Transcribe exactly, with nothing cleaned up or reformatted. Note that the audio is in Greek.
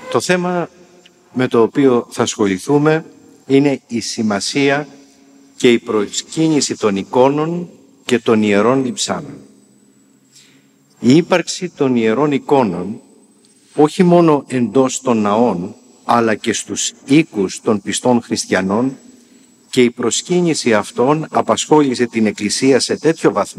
Το θέμα με το οποίο θα ασχοληθούμε είναι η σημασία και η προσκύνηση των εικόνων και των ιερών λειψάνων. Η ύπαρξη των ιερών εικόνων, όχι μόνο εντός των ναών, αλλά και στους οίκους των πιστών χριστιανών, και η προσκύνηση αυτών απασχόλησε την Εκκλησία σε τέτοιο βαθμό